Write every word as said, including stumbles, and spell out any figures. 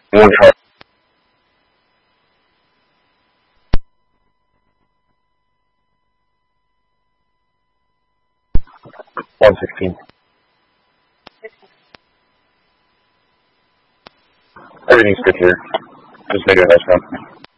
One chart. One sixteen. Everything's good here. Just make it a nice run.